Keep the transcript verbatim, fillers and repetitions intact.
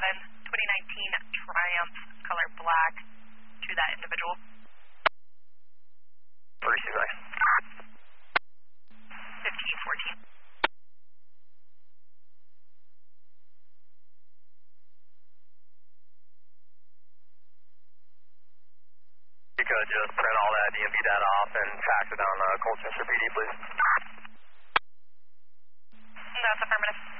seven, twenty nineteen Triumph, color black, to that individual. Receive that. fifteen fourteen. You could just print all that D M V data off and fax it down to Colchester P D, please. That's affirmative.